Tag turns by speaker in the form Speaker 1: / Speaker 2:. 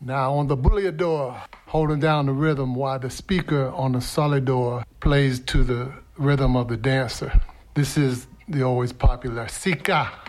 Speaker 1: Now on the bulliador, holding down the rhythm while the speaker on the solidor plays to the rhythm of the dancer. This is the always popular Sika.